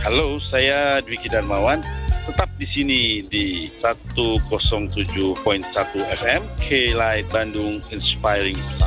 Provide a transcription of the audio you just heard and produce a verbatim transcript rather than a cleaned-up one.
Halo, saya Dwiki Darmawan. Tetap di sini di seratus tujuh koma satu F M, K-Light Bandung Inspiring.